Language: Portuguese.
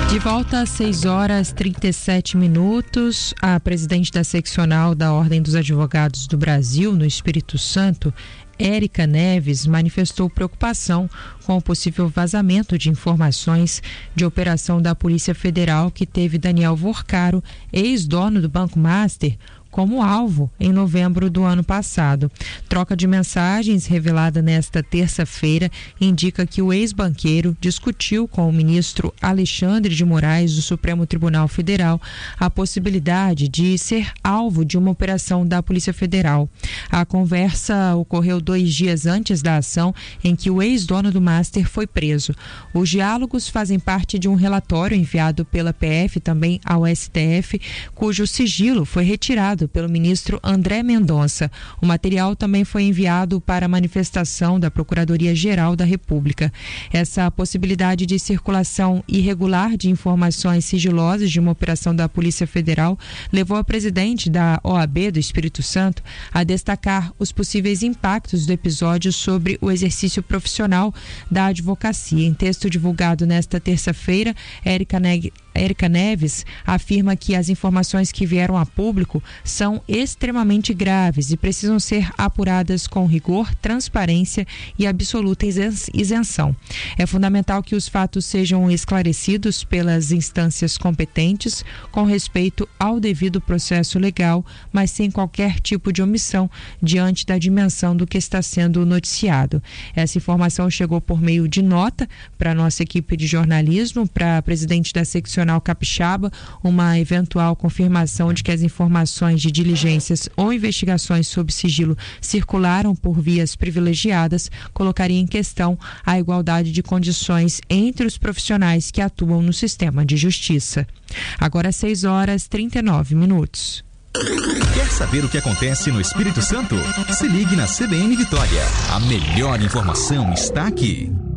De volta às 6h37, a presidente da seccional da Ordem dos Advogados do Brasil, no Espírito Santo, Érica Neves, manifestou preocupação com o possível vazamento de informações de operação da Polícia Federal que teve Daniel Vorcaro, ex-dono do Banco Master, como alvo em novembro do ano passado. Troca de mensagens revelada nesta terça-feira indica que o ex-banqueiro discutiu com o ministro Alexandre de Moraes do Supremo Tribunal Federal a possibilidade de ser alvo de uma operação da Polícia Federal. A conversa ocorreu 2 dias antes da ação em que o ex-dono do Master foi preso. Os diálogos fazem parte de um relatório enviado pela PF também ao STF, cujo sigilo foi retirado pelo ministro André Mendonça. O material também foi enviado para a manifestação da Procuradoria-Geral da República. Essa possibilidade de circulação irregular de informações sigilosas de uma operação da Polícia Federal levou a presidente da OAB do Espírito Santo a destacar os possíveis impactos do episódio sobre o exercício profissional da advocacia. Em texto divulgado nesta terça-feira, Érica Neves afirma que as informações que vieram a público são extremamente graves e precisam ser apuradas com rigor, transparência e absoluta isenção. É fundamental que os fatos sejam esclarecidos pelas instâncias competentes, com respeito ao devido processo legal, mas sem qualquer tipo de omissão diante da dimensão do que está sendo noticiado. Essa informação chegou por meio de nota para a nossa equipe de jornalismo, para a presidente da seccional Capixaba. Uma eventual confirmação de que as informações de diligências ou investigações sob sigilo circularam por vias privilegiadas colocaria em questão a igualdade de condições entre os profissionais que atuam no sistema de justiça. Agora 6h39. Quer saber o que acontece no Espírito Santo? Se ligue na CBN Vitória. A melhor informação está aqui.